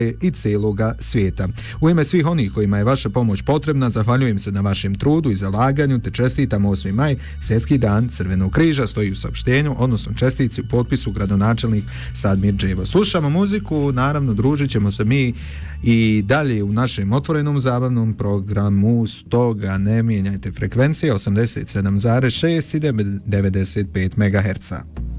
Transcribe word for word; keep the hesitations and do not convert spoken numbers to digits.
i cijeloga svijeta. U ime svih onih kojima je vaša pomoć potrebna, zahvaljujem se na vašem trudu i zalaganju, te čestitam osmi maj, Svjetski dan Crvenog križa, stoji u saopštenju, odnosno čestici u potpisu gradonačelnik Sadmir Džebo. Slušamo muziku, naravno družit ćemo se mi i dalje u našem otvorenom zabavnom programu, stoga ne mijenjajte frekvencije osamdeset sedam zarez šest i devedeset pet megaherca.